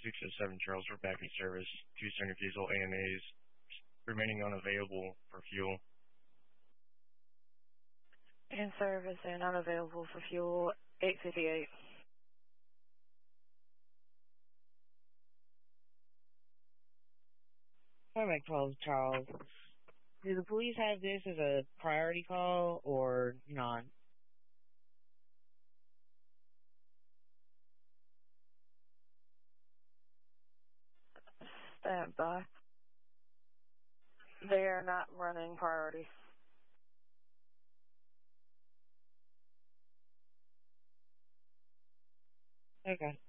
607 Charles, we're back in service. 270 diesel ANAs remaining unavailable for fuel. In service and unavailable for fuel, 858. Hi, 12 Charles. Do the police have this as a priority call or not? Stand by. They are not running priority. Okay.